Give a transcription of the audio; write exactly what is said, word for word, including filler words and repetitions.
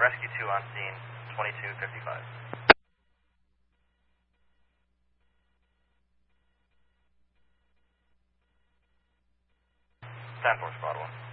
Rescue two on scene, twenty-two fifty-five. ten four, Squad one.